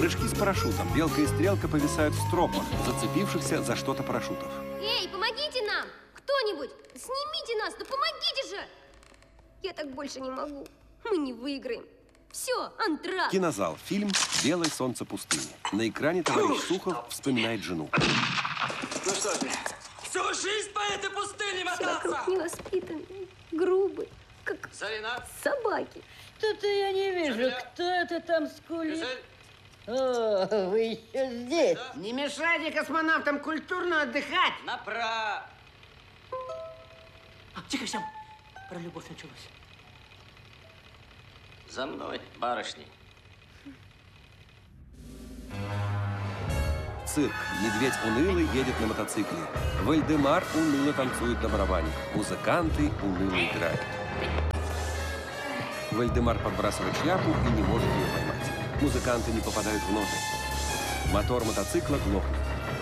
Прыжки с парашютом. Белка и Стрелка повисают в стропах, зацепившихся за что-то парашютов. Эй, помогите нам! Кто-нибудь! Снимите нас! Ну помогите же! Я так больше не могу. Мы не выиграем. Все, антракт. Кинозал. Фильм «Белое солнце пустыни». На экране товарищ Сухов вспоминает жену. Ну что же, всю жизнь по этой пустыне Все мотаться! вокруг невоспитанные, грубые, как собаки. Что-то я не вижу, кто это там скулит. О, вы еще здесь. Не мешайте космонавтам культурно отдыхать. Направо! Тихо, Сям. Про любовь началось. За мной, барышни. Цирк. Медведь унылый едет на мотоцикле. Вальдемар уныло танцует на барабане. Музыканты уныло играют. Вальдемар подбрасывает шляпу и не может ее поймать. Музыканты не попадают в ноты. Мотор мотоцикла глохнет.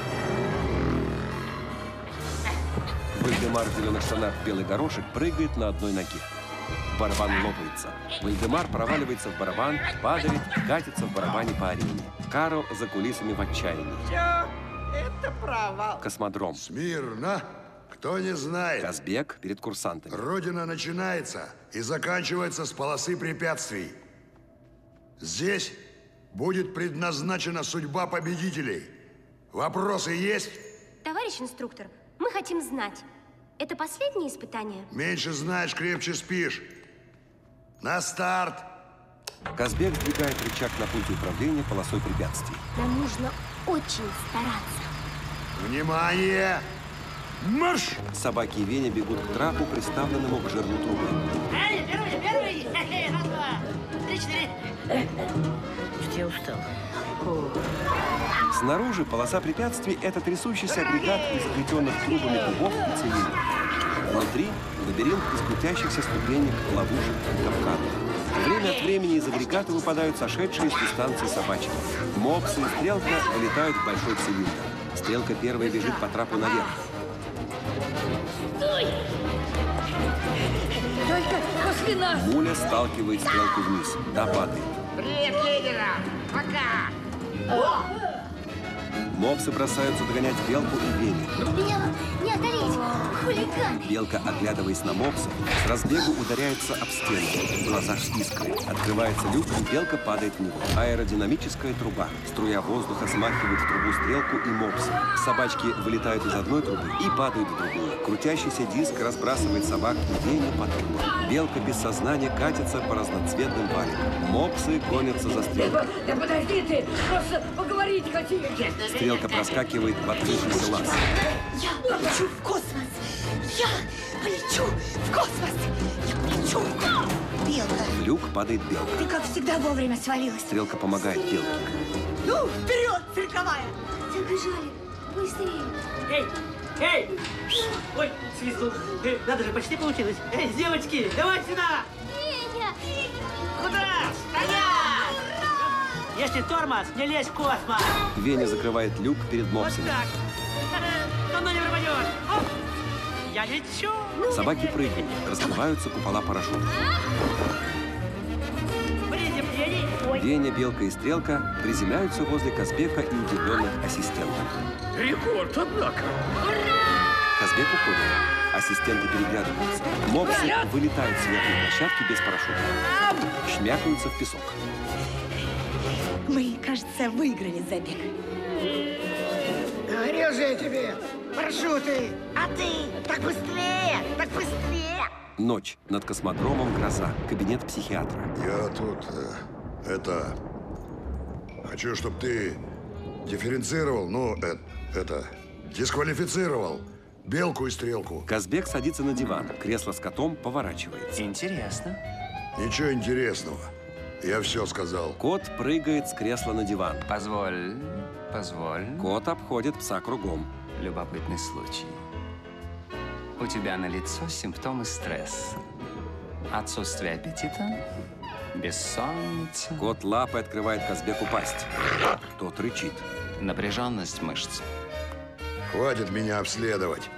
Вальдемар в зеленых штанах в белый горошек прыгает на одной ноге. Барабан лопается. Вальдемар проваливается в барабан, падает, катится в барабане по арене. Карл за кулисами в отчаянии. Все, это провал. Космодром. Смирно! Кто не знает, Казбек перед курсантами. Родина начинается и заканчивается с полосы препятствий. Здесь будет предназначена судьба победителей. Вопросы есть? Товарищ инструктор, мы хотим знать. Это последнее испытание? Меньше знаешь, крепче спишь. На старт! Казбек сдвигает рычаг на пульте управления полосой препятствий. Нам нужно очень стараться. Внимание! Марш! Собаки и Веня бегут к трапу, приставленному к жерлу трубы. Эй, первый! Раз, два, три, четыре. Что я устал. Снаружи полоса препятствий – это трясущийся агрегат из заплетенных трубами кубов и цилиндров. Внутри – лабиринт из крутящихся ступенек, ловушек и капканов. Время от времени из агрегата выпадают сошедшие с дистанции собачки. Мопсы и Стрелка вылетают в большой цилиндр. Стрелка первая бежит по трапу наверх. Стой! Только после нас! Муля сталкивает Стрелку вниз. Та падает. Привет, лидерам! Пока! Мопсы бросаются догонять Белку и Веню. Белок, не одолеть! Хулиганы! Белка, оглядываясь на мопсов, с разбегу ударяется об стену. В глазах искры. Открывается люк, и Белка падает в него. Аэродинамическая труба. Струя воздуха смахивает в трубу Стрелку и мопсы. Собачки вылетают из одной трубы и падают в другую. Крутящийся диск разбрасывает собак и Веню по трубам. Белка без сознания катится по разноцветным валикам. Мопсы гонятся за Стрелкой. Да подожди ты! Просто поговорить хотим! Стрелка проскакивает в открывшийся лаз. Я полечу в космос! Я полечу в космос! Я полечу! Белка! В люк падает Белка. Ты, как всегда, вовремя свалилась. Стрелка помогает Белке. Ну, вперед, цирковая! Забежали! Быстрее! Эй! Эй! Ой, свистнул. Надо же, почти получилось. Эй, девочки, давай сюда! Веня! Куда? Стоять! Если тормоз, не лезь в космос! Веня закрывает люк перед Вот мопсами. так! Ну не пропадешь! Оп! Я лечу! Собаки прыгают, раскрываются купола парашюта. Приземление! Ой! Веня, Белка и Стрелка приземляются возле Казбека и удивленных ассистентов. Рекорд, однако. Казбек уходит. Ассистенты переглядываются. Мопсы вылетают с верхней площадки без парашюта. Шмякаются в песок. Мы, кажется, выиграли забег. Говорил же я тебе! Парашюты! А ты? Так быстрее! Так быстрее! Ночь. Над космодромом гроза. Кабинет психиатра. Я тут, хочу, чтобы ты дифференцировал, дисквалифицировал Белку и Стрелку. Казбек садится на диван. Кресло с котом поворачивается. Интересно. Ничего интересного. Я все сказал. Кот прыгает с кресла на диван. Позволь. Кот обходит пса кругом. Любопытный случай. У тебя на лицо симптомы стресса. Отсутствие аппетита, бессонница, Кот лапой открывает Казбеку пасть. Тот рычит. напряженность мышц, Хватит меня обследовать.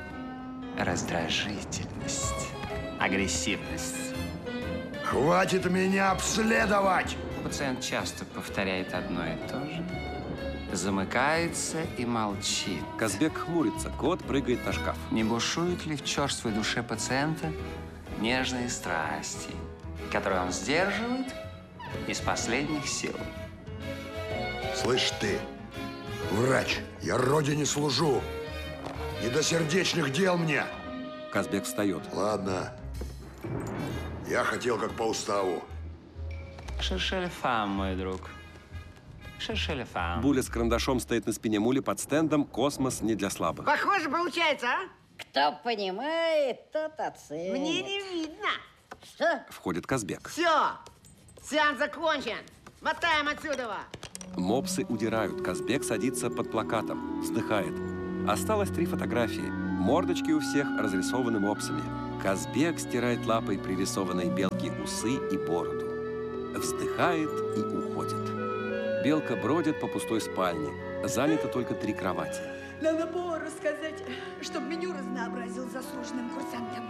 раздражительность, агрессивность. Хватит меня обследовать! пациент часто повторяет одно и то же, замыкается и молчит. Казбек хмурится, кот прыгает на шкаф. Не бушуют ли в черствой душе пациента нежные страсти, которые он сдерживает из последних сил? Слышь ты, врач, я родине служу. Не до сердечных дел мне. Казбек встает. Ладно. Я хотел как по уставу. Шершель-фам, мой друг. Шершель-фам. Буля с карандашом стоит на спине мули под стендом «Космос не для слабых». Похоже получается, а? Кто понимает, тот оценит. Мне не видно. Что? Входит Казбек. Все, сеанс закончен. Мотаем отсюда. Мопсы удирают. Казбек садится под плакатом. Вздыхает. Осталось 3 фотографии. Мордочки у всех разрисованы мопсами. Казбек стирает лапой пририсованной белки усы и бороду. Вздыхает и уходит. Белка бродит по пустой спальне. Занято только 3 кровати. Надо повару сказать, чтобы меню разнообразил заслуженным курсантам.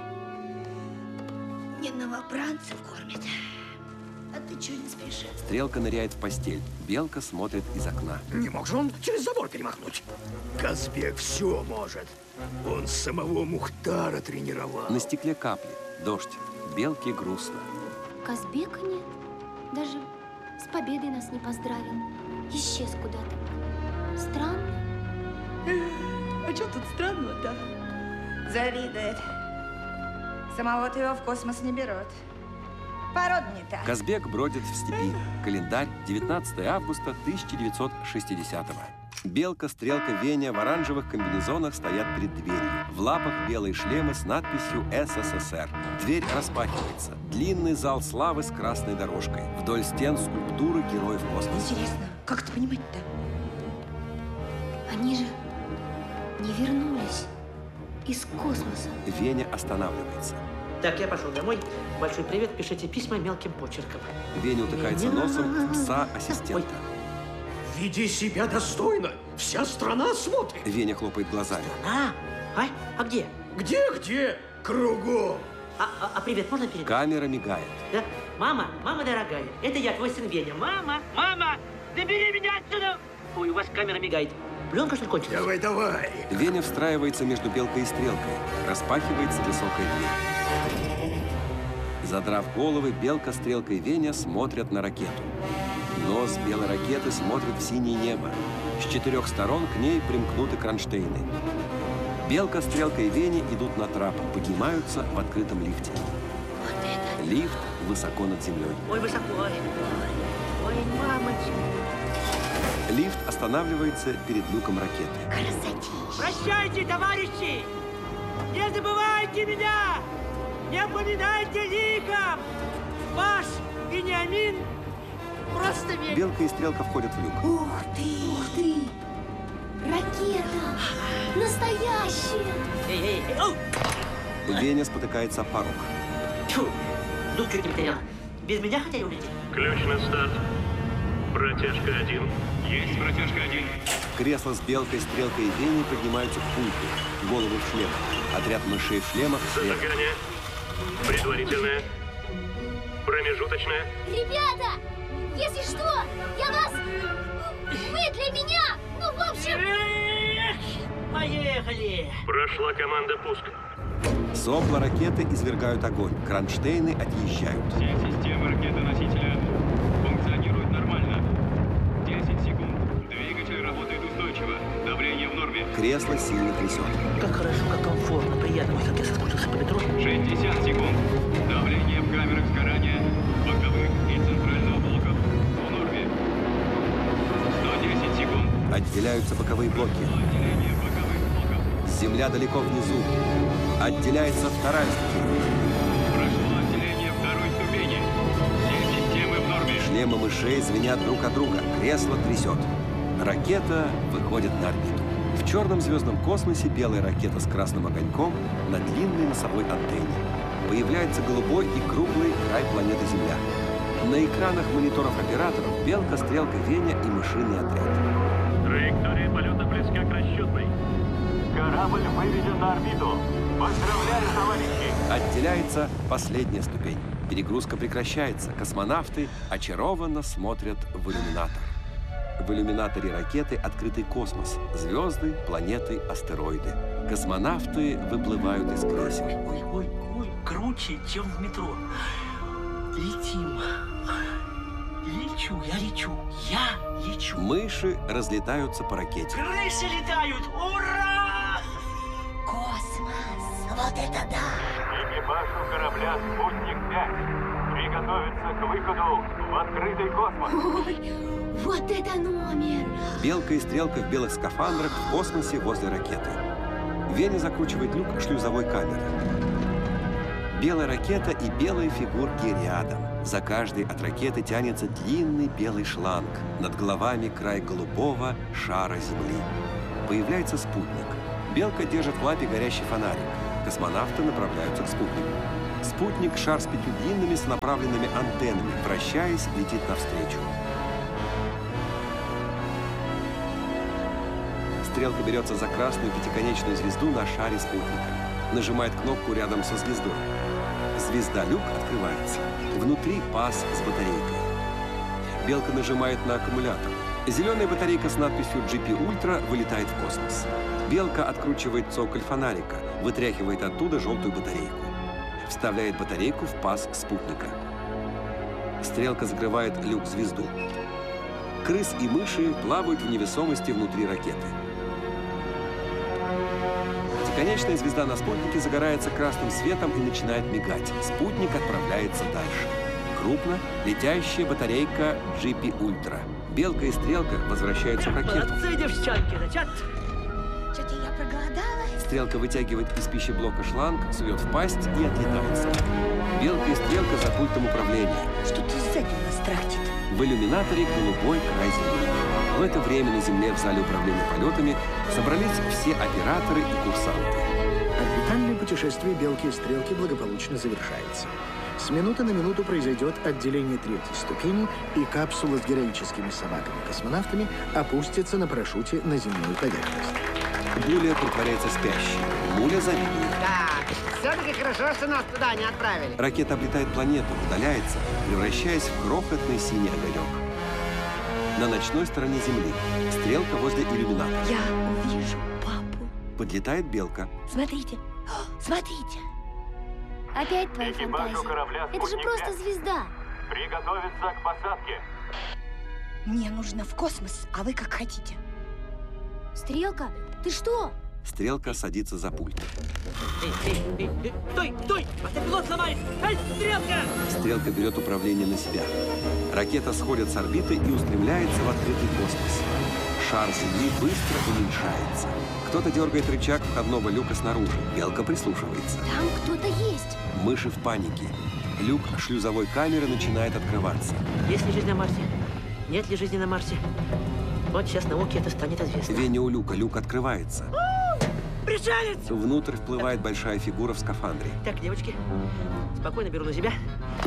Не новобранцев кормят. А ты что не спишь? Стрелка ныряет в постель. Белка смотрит из окна. Не мог же он через забор перемахнуть? Казбек все может. Он самого Мухтара тренировал. На стекле капли. Дождь. Белке грустно. Казбека нет. Даже с победой нас не поздравил. Исчез куда-то. Странно. А что тут странного-то? Завидует. Самого-то его в космос не берут. Порода не та. Казбек бродит в степи. Календарь 19 августа 1960-го. Белка, Стрелка, Веня в оранжевых комбинезонах стоят перед дверью. В лапах белые шлемы с надписью «СССР». Дверь распахивается. Длинный зал славы с красной дорожкой. Вдоль стен скульптуры героев космоса. Интересно, как это понимать-то? Они же не вернулись из космоса. Веня останавливается. Так, я пошел домой. Большой привет, пишите письма мелким почерком. Веня утыкается носом в пса-ассистента. Веди себя достойно. Вся страна смотрит. Веня хлопает глазами. А где? Где? Кругом. А привет можно передать? Камера мигает. Да? Мама дорогая, это я, твой сын Веня. Мама, забери меня отсюда! Ой, у вас камера мигает. Пленка, что ли, кончилась? Давай. Веня встраивается между Белкой и Стрелкой. Распахивается высокая дверь. Задрав головы, Белка, Стрелка и Веня смотрят на ракету. Нос белой ракеты смотрит в синее небо. С 4 сторон к ней примкнуты кронштейны. Белка, Стрелка и Веня идут на трап, поднимаются в открытом лифте. Лифт высоко над землей. Ой, высоко. Ой, мамочка. Лифт останавливается перед люком ракеты. Прощайте, товарищи! Не забывайте меня! Не поминайте лихом! Ваш Вениамин просто ведь... Белка и Стрелка входят в люк. Ух ты! Ракета! Настоящая! Эй! Оу! Веня спотыкается о порог. Тьфу! Дух чуть не потерял. Без меня хотели улететь? Ключ на старт. Протяжка 1. Есть протяжка 1. Кресло с Белкой, Стрелкой и Веней поднимаются к пульту. Головы в шлемах. Отряд мышей в шлемах слева. Зажигание. Предварительное. Промежуточное. Ребята! Если что, я вас... Вы для меня! Ну, в общем... Поехали! Прошла команда пуск. Сопла ракеты извергают огонь. Кронштейны отъезжают. Все системы ракеты-носителя функционируют нормально. 10 секунд. Двигатель работает устойчиво. Давление в норме. Кресло сильно трясет. Как хорошо, как комфортно, приятно. Как я соскучился по метро. 60 секунд. Давление в камерах сгорания, боковых и центрального блоков в норме. 110 секунд. Отделяются боковые блоки. Отделение боковых блоков. Земля далеко внизу. Отделяется вторая ступень. Прошло отделение второй ступени. Все системы в норме. Шлемы мышей звенят друг от друга. Кресло трясет. Ракета выходит на орбиту. В черном звездном космосе белая ракета с красным огоньком на длинной носовой антенне. Появляется голубой и круглый край планеты Земля. На экранах мониторов операторов Белка, Стрелка, Веня и мышиный отряд. Траектория полета близка к расчетной. Корабль выведен на орбиту. Поздравляю, товарищи! Отделяется последняя ступень. Перегрузка прекращается. Космонавты очарованно смотрят в иллюминатор. В иллюминаторе ракеты открытый космос. Звезды, планеты, астероиды. Космонавты выплывают из кресел. Ой, круче, чем в метро. Летим. Я лечу. Мыши разлетаются по ракете. Крысы летают! Ура! Космос! Вот это да! Экипажу корабля «Спутник-5» приготовиться к выходу в открытый космос. Ой, вот это номер! Белка и Стрелка в белых скафандрах в космосе возле ракеты. Веня закручивает люк шлюзовой камеры. Белая ракета и белые фигурки рядом. За каждой от ракеты тянется длинный белый шланг. Над головами край голубого шара Земли. Появляется спутник. Белка держит в лапе горящий фонарик. Космонавты направляются к спутнику. Спутник — шар с 5 длинными сонаправленными антеннами. Вращаясь, летит навстречу. Стрелка берется за красную пятиконечную звезду на шаре спутника. Нажимает кнопку рядом со звездой. Звезда-люк открывается. Внутри паз с батарейкой. Белка нажимает на аккумулятор. Зеленая батарейка с надписью GP Ultra вылетает в космос. Белка откручивает цоколь фонарика, вытряхивает оттуда желтую батарейку. Вставляет батарейку в паз спутника. Стрелка закрывает люк-звезду. Крыс и мыши плавают в невесомости внутри ракеты. Пятиконечная звезда на спутнике загорается красным светом и начинает мигать. Спутник отправляется дальше. Крупно летящая батарейка GP Ultra. Белка и Стрелка возвращаются в ракету. Молодцы, девчонки, зачет! Что-то я проголодалась. Стрелка вытягивает из пищеблока шланг, сует в пасть и отлетает. Белка и Стрелка за пультом управления. Что-то сзади нас трахтит. В иллюминаторе голубой край Земли. В это время на Земле в зале управления полетами собрались все операторы и курсанты. Орбитальное путешествие Белки и Стрелки благополучно завершается. С минуты на минуту произойдет отделение 3-й ступени, и капсула с героическими собаками-космонавтами опустится на парашюте на земную поверхность. Буля притворяется спящей. Муля завидует. Так, все-таки хорошо, что нас туда не отправили. Ракета облетает планету, удаляется, превращаясь в крохотный синий огонек. На ночной стороне Земли. Стрелка возле иллюминатора. Я увижу папу. Подлетает Белка. Смотрите, смотрите. Опять твои Экипажу фантазии. корабля Это же просто «Спутник-5» звезда. приготовиться к посадке. Мне нужно в космос, а вы как хотите. Стрелка, ты что? Стрелка садится за пульт. Стой! Автопилот сломает! Эй, Стрелка! Стрелка берет управление на себя. Ракета сходит с орбиты и устремляется в открытый космос. Шар Земли быстро уменьшается. Кто-то дергает рычаг входного люка снаружи. Белка прислушивается. Там кто-то есть. Мыши в панике. Люк шлюзовой камеры начинает открываться. Есть ли жизнь на Марсе? Нет ли жизни на Марсе? Вот сейчас науке это станет известно. Веня у люка. Люк открывается. Пришелец! Внутрь вплывает большая фигура в скафандре. Так, девочки, спокойно беру на себя.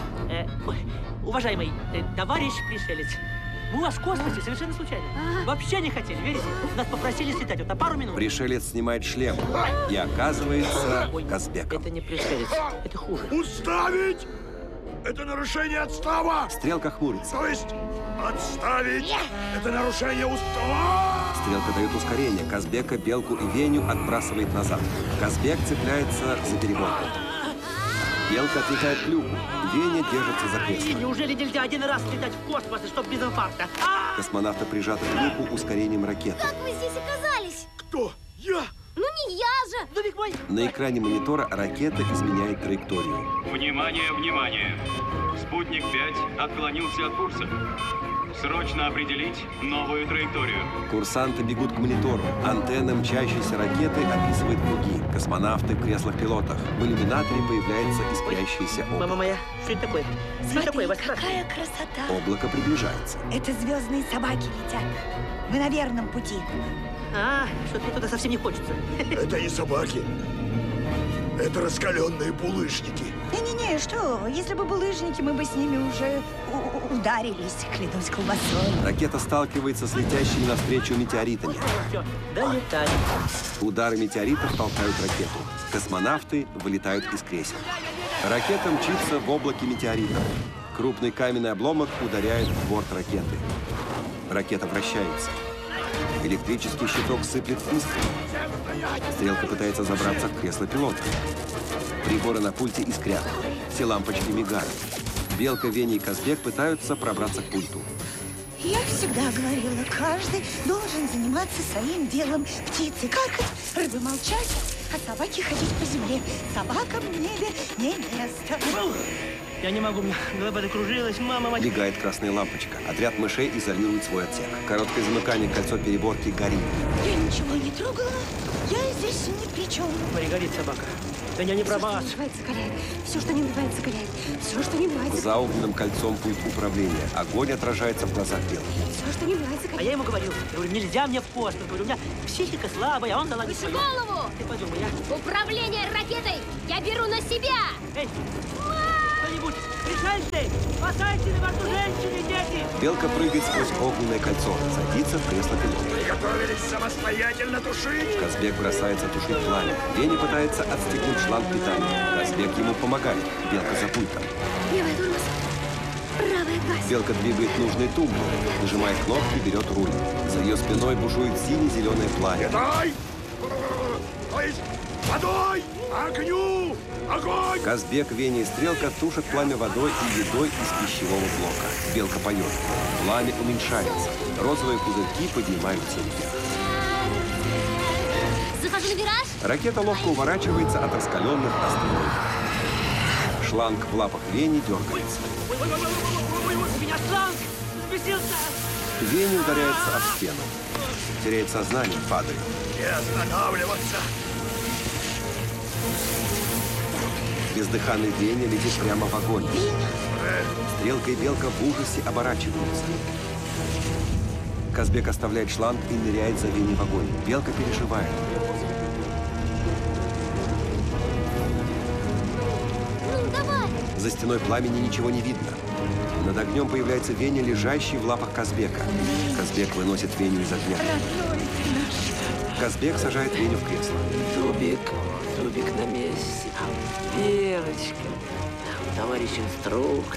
Уважаемый товарищ пришелец, мы у вас в космосе совершенно случайно. Вообще не хотели, верите? Нас попросили слетать вот на пару минут. Пришелец снимает шлем и оказывается Ой, Казбеком. это не пришелец, это хуже. Уставить! Это нарушение отстава! Стрелка хмурится. То есть отставить! Это нарушение устава! Стрелка дает ускорение. Казбека, Белку и Веню отбрасывает назад. Казбек цепляется за перегонку. Белка отлетает к люку. Веня держится за кресло. Неужели нельзя один раз летать в космос, и чтоб без инфаркта? Космонавты прижаты к люку ускорением ракеты. Как вы здесь оказались? Кто? Я? Ну не я же! Домик мой! На экране монитора ракета изменяет траекторию. Внимание, внимание! Спутник-5 отклонился от курса. Срочно определить новую траекторию. Курсанты бегут к монитору. Антенна мчащейся ракеты описывает круги. Космонавты в креслах-пилотах. В иллюминаторе появляется искрящийся Мама облако. моя, что это такое? Что это такое? Вас какая красота. Облако приближается. Это звездные собаки летят. Мы на верном пути. Что-то мне туда совсем не хочется. Это не собаки. Это раскаленные булыжники. Не-не-не, что вы? Если бы булыжники, мы бы с ними уже ударились, клянусь колбасой. Ракета сталкивается с летящими навстречу метеоритами. Все, долетали. Удары метеоритов толкают ракету. Космонавты вылетают из кресел. Ракета мчится в облаке метеоритов. Крупный каменный обломок ударяет в борт ракеты. Ракета вращается. Электрический щиток сыплет искры. Стрелка пытается забраться в кресло пилота. Приборы на пульте искрят. Все лампочки мигают. Белка, Веня и Казбек пытаются пробраться к пульту. Я всегда говорила, каждый должен заниматься своим делом. Птицы каркать, рыбы молчать, а собаки ходить по земле. Собакам в небе не место. Я не могу, голова закружилась, мама. Мигает красная лампочка. Отряд мышей изолирует свой отсек. Короткое замыкание, кольцо переборки горит. Я ничего не трогала, я здесь ни при чем. Смотри, горит собака. Да я не пробас. Все, что не бывает, закаляет. Все, что не бывает, закаляет. За огненным кольцом пульт управления. Огонь отражается в глазах Белки. Все, что не бывает, А закаляет. я ему говорю, нельзя мне в космос. Говорю, у меня психика слабая, а он дала не Выше свою. голову! Ты подумай, я... Управление ракетой я беру на себя! Эй, кто-нибудь, пришельцы, спасайте на борту женщины, дети! Белка прыгает сквозь огненное кольцо. Садится в кресло пилота. Приготовились самостоятельно тушить. Казбек бросается тушить пламя. Веня пытается отстегнуть шланг питания. Казбек ему помогает. Белка за пультом. Левая тормоз, правая газ. Белка двигает нужной тумбой. Нажимает кнопки, берет руль. За ее спиной бушует сине-зеленое пламя. Дай! То есть водой! Огню! Огонь! Казбек, Веня и Стрелка тушат пламя водой и едой из пищевого блока. Белка поет. Пламя уменьшается. Розовые пузырьки поднимаются вверх. Захожу на вираж. Ракета ловко уворачивается от раскаленных астероидов. Шланг в лапах Вени дергается. Ой, у меня шланг взбесился! Веня ударяется об стену. Теряет сознание, падает. Не останавливаться! Бездыханный Веня летит прямо в огонь. Стрелка и Белка в ужасе оборачиваются. Казбек оставляет шланг и ныряет за Веней в огонь. Белка переживает. Ну, давай. За стеной пламени ничего не видно. Над огнем появляется Веня, лежащий в лапах Казбека. Казбек выносит Веню из огня. Казбек сажает Веню в кресло. Зубик на месте. Белочка, товарищ инструктор.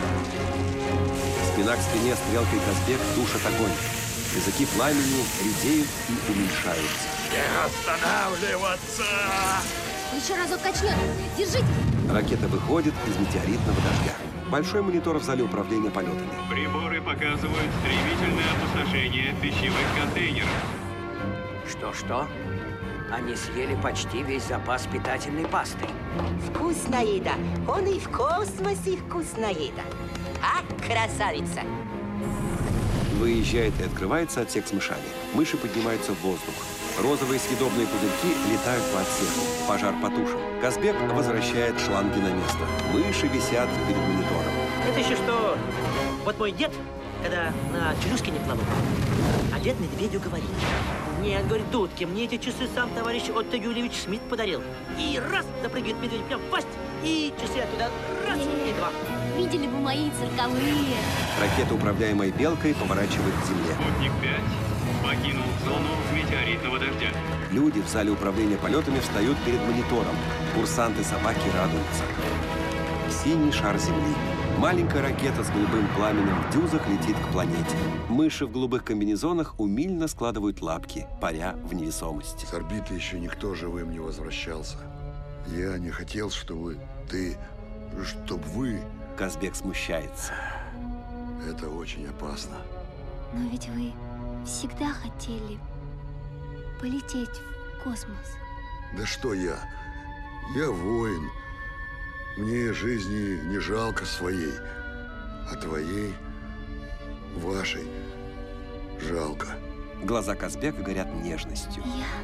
Спина к спине Стрелка и Казбек тушат огонь. Языки пламени редеют и уменьшаются. Не останавливаться! Еще разок качнет. Держите. Ракета выходит из метеоритного дождя. Большой монитор в зале управления полетами. Приборы показывают стремительное опустошение пищевых контейнеров. Что-что? Они съели почти весь запас питательной пасты. Вкусная еда. Он и в космосе вкусная еда. А, красавица? Выезжает и открывается отсек с мышами. Мыши поднимаются в воздух. Розовые съедобные пузырьки летают по отсеку. Пожар потушен. Казбек возвращает шланги на место. Мыши висят перед монитором. Это еще что? Вот мой дед, когда на челюске не плавал, а дед медведю говорит. Нет, говорит, дудки, мне эти часы сам товарищ Отто Юльевич Смит подарил. И раз, запрыгивает медведь прям в пасть, и часы оттуда раз, и два. Видели бы мои цирковые. Ракета, управляемая Белкой, поворачивает к земле. Спутник 5 покинул зону метеоритного дождя. Люди в зале управления полетами встают перед монитором. Курсанты-собаки радуются. Синий шар Земли. Маленькая ракета с голубым пламенем в дюзах летит к планете. Мыши в голубых комбинезонах умильно складывают лапки, паря в невесомости. С орбиты еще никто живым не возвращался. Я не хотел, чтобы вы... Казбек смущается. Это очень опасно. Но ведь вы всегда хотели полететь в космос. Да что я? Я воин. Мне жизни не жалко своей, а твоей, вашей жалко. Глаза Казбека горят нежностью.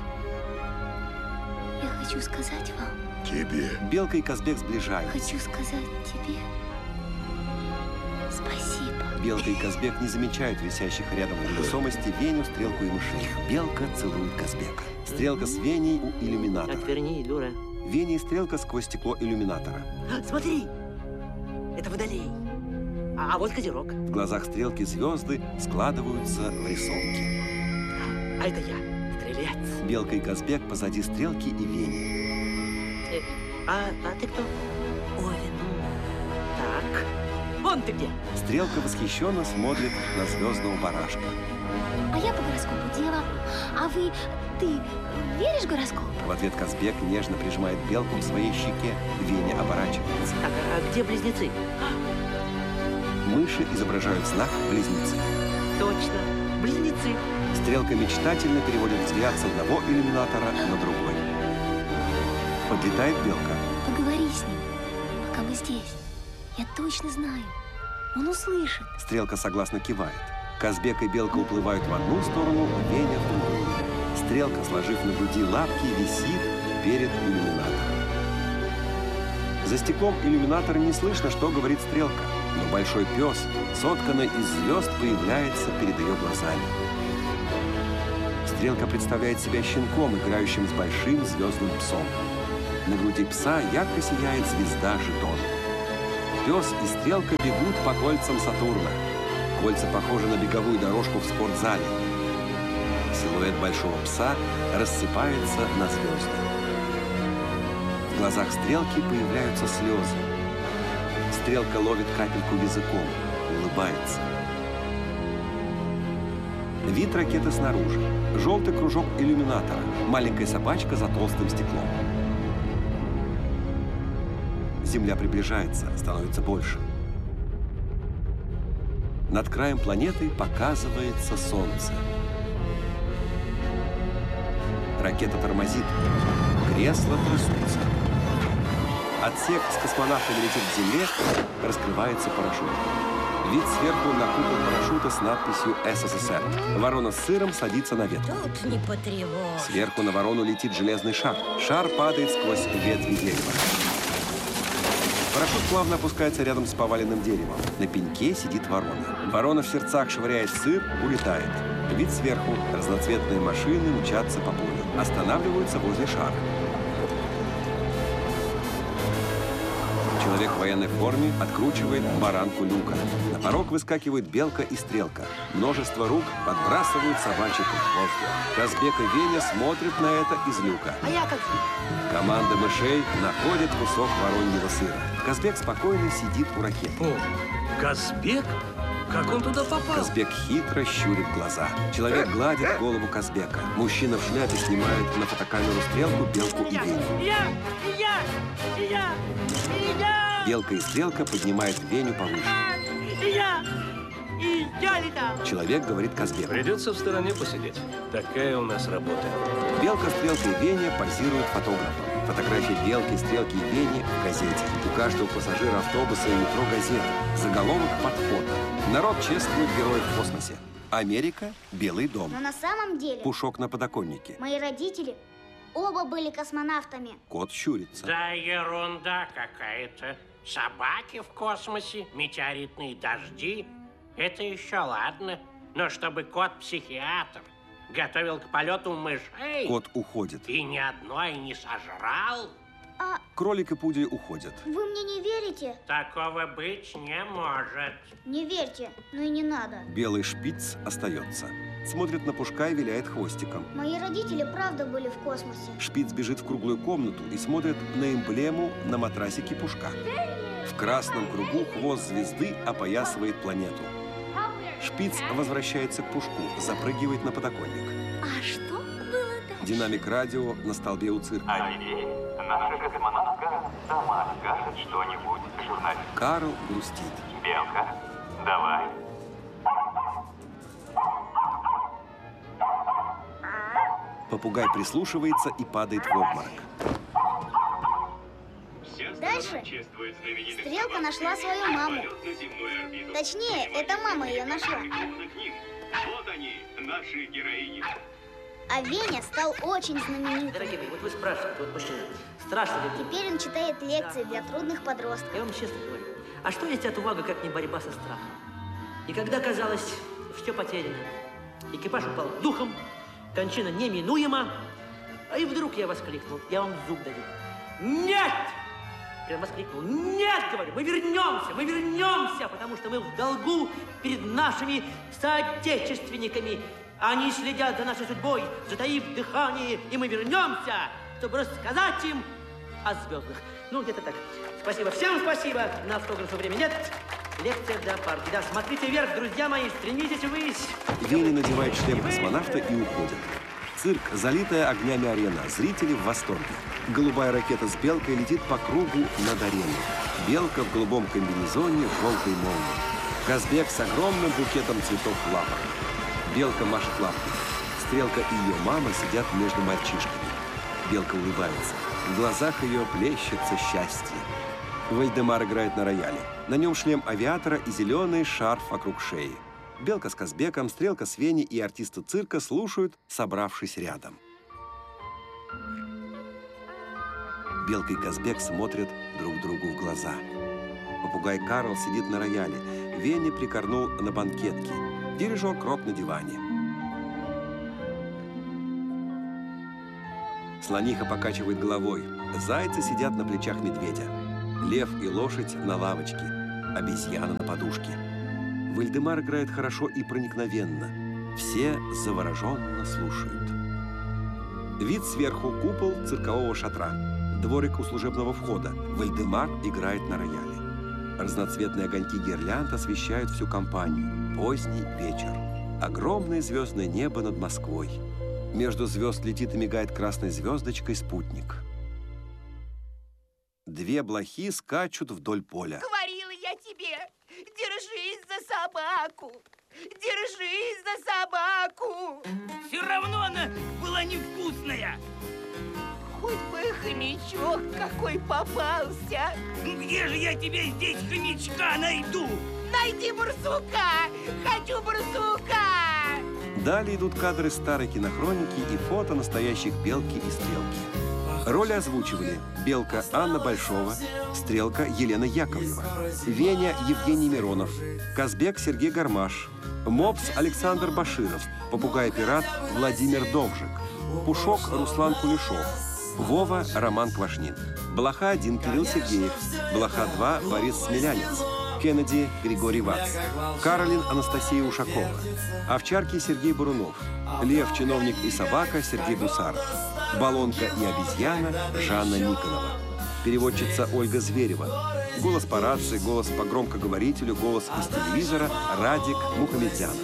Я хочу сказать вам. Тебе. Белка и Казбек сближаются. Хочу сказать тебе спасибо. Белка и Казбек не замечают висящих рядом в невесомости Веню, Стрелку и мышей. Белка целует Казбека. Стрелка с Веней у иллюминатора. Отверни, дура. Веня и Стрелка сквозь стекло иллюминатора. Смотри, это водолей. А вот козерог. В глазах Стрелки звезды складываются в рисунки. А это я, стрелец. Белка и Казбек позади Стрелки и Вени. А ты кто? Ой, Дурак! Вон ты где! Стрелка восхищенно смотрит на звездного барашка. А я по гороскопу дева. А ты веришь в гороскоп? В ответ Казбек нежно прижимает белку к своей щеке. Веня оборачивается. Так, а где близнецы? Мыши изображают знак близнецы. Точно, близнецы. Стрелка мечтательно переводит взгляд с одного иллюминатора на другой. Подлетает белка. Поговори с ним, пока мы здесь. Я точно знаю. Он услышит. Стрелка согласно кивает. Казбек и белка уплывают в одну сторону, Веня в другую. Стрелка, сложив на груди лапки, висит перед иллюминатором. За стеклом иллюминатора не слышно, что говорит стрелка, но большой пес, сотканный из звезд, появляется перед ее глазами. Стрелка представляет себя щенком, играющим с большим звездным псом. На груди пса ярко сияет звезда жетон. Пес и стрелка бегут по кольцам Сатурна. Кольца похожи на беговую дорожку в спортзале. Силуэт большого пса рассыпается на звезды. В глазах стрелки появляются слезы. Стрелка ловит капельку языком, улыбается. Вид ракеты снаружи. Желтый кружок иллюминатора. Маленькая собачка за толстым стеклом. Земля приближается, становится больше. Над краем планеты показывается Солнце. Ракета тормозит. Кресла трясутся. Отсек с космонавтами летит к Земле, раскрывается парашют. Вид сверху на купол парашюта с надписью «СССР». Ворона с сыром садится на ветку. Тут не потревожь. Сверху на ворону летит железный шар. Шар падает сквозь ветви дерева. Парашют плавно опускается рядом с поваленным деревом. На пеньке сидит ворона. Ворона в сердцах швыряет сыр, улетает. Вид сверху. Разноцветные машины мчатся по полю. Останавливаются возле шара. Человек в военной форме откручивает баранку люка. На порог выскакивают белка и стрелка. Множество рук подбрасывают собачек в воздух. Казбек и Веня смотрят на это из люка. А я как же? Команда мышей находит кусок вороньего сыра. Казбек спокойно сидит у ракеты. О, Казбек? Как он туда попал? Казбек хитро щурит глаза. Человек гладит голову Казбека. Мужчина в шляпе снимает на фотокамеру стрелку, белку и Веню. Белка и стрелка поднимают Веню повыше. Человек говорит Казбеку. Придется в стороне посидеть. Такая у нас работа. Белка, стрелка и Веня позируют фотографом. Фотографии белки, стрелки и Вени в газете. У каждого пассажира автобуса и метро газета. Заголовок под фото. Народ чествует героев в космосе. Америка, Белый дом. Но на самом деле... Пушок на подоконнике. Мои родители оба были космонавтами. Кот щурится. Да ерунда какая-то. Собаки в космосе, метеоритные дожди. Это еще ладно. Но чтобы кот-психиатр готовил к полету мышей... Кот уходит. И ни одной не сожрал? Кролик и Пудель уходят. Вы мне не верите? Такого быть не может. Не верьте, но и не надо. Белый шпиц остается. Смотрит на Пушка и виляет хвостиком. Мои родители правда были в космосе. Шпиц бежит в круглую комнату и смотрит на эмблему на матрасике Пушка. В красном кругу хвост звезды опоясывает планету. Шпиц возвращается к Пушку, запрыгивает на подоконник. А что было дальше? Динамик радио на столбе у цирка. А теперь наша космонавтка сама скажет что-нибудь журналисту. Карл грустит. Белка, давай. Попугай прислушивается и падает в обморок. Дальше стрелка нашла свою маму. Точнее, эта мама ее нашла. Вот они, наши героини. А Веня стал очень знаменитым. Дорогие мои, вот вы спрашиваете, вот мужчина, страшно ли? Теперь он читает лекции для трудных подростков. Я вам честно говорю, а что есть отвага, как не борьба со страхом? И когда казалось, все потеряно, экипаж упал духом, кончина неминуема, а и вдруг я воскликнул, я вам зуб даю. Нет! Прям воскликнул. Нет, говорю, мы вернемся, потому что мы в долгу перед нашими соотечественниками. Они следят за нашей судьбой, затаив дыхание, и мы вернемся, чтобы рассказать им о звездах. Ну, где-то так. Спасибо. Всем спасибо. На автографы время нет. Лекция для партии. Да, смотрите вверх, друзья мои, стремитесь ввысь. Веня надевает шлем космонавта и уходит. Цирк, залитая огнями арена. Зрители в восторге. Голубая ракета с белкой летит по кругу над ареной. Белка в голубом комбинезоне, желтой молнии. Казбек с огромным букетом цветов в лапах. Белка машет лапкой. Стрелка и ее мама сидят между мальчишками. Белка улыбается. В глазах ее плещется счастье. Вальдемар играет на рояле. На нем шлем авиатора и зеленый шарф вокруг шеи. Белка с Казбеком, Стрелка с Веней и артисты цирка слушают, собравшись рядом. Белка и Казбек смотрят друг другу в глаза. Попугай Карл сидит на рояле. Веня прикорнул на банкетке. Дирижер Крот на диване. Слониха покачивает головой. Зайцы сидят на плечах медведя. Лев и лошадь на лавочке. Обезьяна на подушке. Вальдемар играет хорошо и проникновенно. Все завороженно слушают. Вид сверху – купол циркового шатра. Дворик у служебного входа. Вальдемар играет на рояле. Разноцветные огоньки гирлянд освещают всю компанию. Поздний вечер. Огромное звездное небо над Москвой. Между звезд летит и мигает красной звездочкой спутник. Две блохи скачут вдоль поля. Говорила я тебе, держись за собаку. Держись за собаку. Все равно она была невкусная. Хоть бы хомячок какой попался. Где же я тебе здесь хомячка найду? Найди барсука. Хочу барсука. Далее идут кадры старой кинохроники и фото настоящих Белки и Стрелки. Роли озвучивали Белка Анна Большова, Стрелка Елена Яковлева, Веня Евгений Миронов, Казбек Сергей Гармаш, Мопс Александр Баширов, Попугай-пират Владимир Довжик, Пушок Руслан Кулешов, Вова Роман Квашнин, Блоха-1 Кирилл Сергеев, Блоха-2 Борис Смелянец, Кеннеди Григорий Вац, Каролин Анастасия Ушакова, Овчарки Сергей Бурунов, Лев, чиновник и собака Сергей Гусаров, Балонка и обезьяна Жанна Никонова, переводчица Ольга Зверева, голос по рации, голос по громкоговорителю, голос из телевизора Радик Мухамедзянов.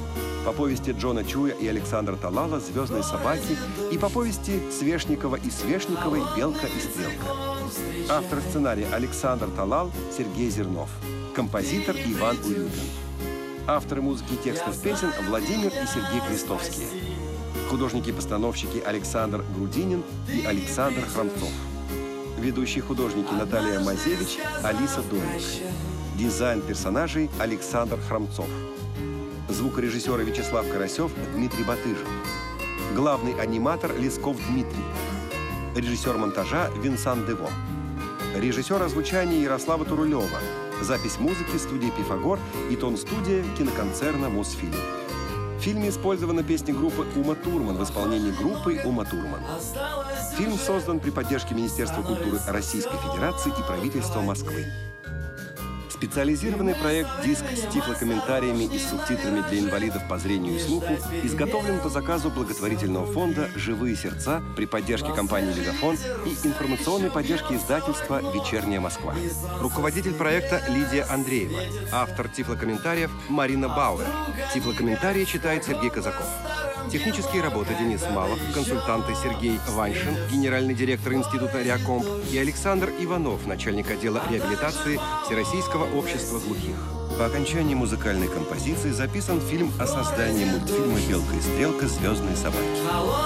По повести Джона Чуя и Александра Талала «Звездные собаки» и по повести Свешникова и Свешниковой «Белка и Стрелка». Автор сценария Александр Талал, Сергей Зернов. Композитор Иван Урюпин. Авторы музыки и текстов песен Владимир и Сергей Крестовские. Художники-постановщики Александр Грудинин и Александр Хромцов. Ведущие художники Наталья Мазевич, Алиса Дорник. Дизайн персонажей Александр Хромцов. Звукорежиссеры Вячеслав Карасев, Дмитрий Батыжин. Главный аниматор Лесков Дмитрий. Режиссер монтажа Винсан Дево. Режиссер озвучания Ярослава Турулева. Запись музыки студии «Пифагор» и тон-студия киноконцерна «Мосфильм». В фильме использована песня группы «Ума Турман» в исполнении группы «Ума Турман». Фильм создан при поддержке Министерства культуры Российской Федерации и правительства Москвы. Специализированный проект «Диск» с тифлокомментариями и с субтитрами для инвалидов по зрению и слуху изготовлен по заказу благотворительного фонда «Живые сердца» при поддержке компании «Мегафон» и информационной поддержки издательства «Вечерняя Москва». Руководитель проекта Лидия Андреева. Автор тифлокомментариев Марина Бауэр. Тифлокомментарии читает Сергей Казаков. Технические работы Денис Малов, консультанты Сергей Ваньшин, генеральный директор Института Реакомп, и Александр Иванов, начальник отдела реабилитации Всероссийского общества глухих. По окончании музыкальной композиции записан фильм о создании мультфильма «Белка и Стрелка. Звездные собаки».